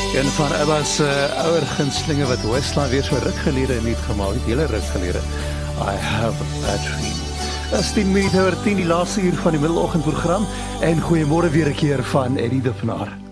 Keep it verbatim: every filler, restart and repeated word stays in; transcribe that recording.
Een van Abba's uh, ouer gunstelinge wat Westlife weer so ruk gelede niet gemaak het, hele ruk gelede. I have a bad dream. Dat is tien minute oor tien, die laaste uur van die middeloggendprogram. En goeiemôre weer 'n keer van Eddie de Pinaar.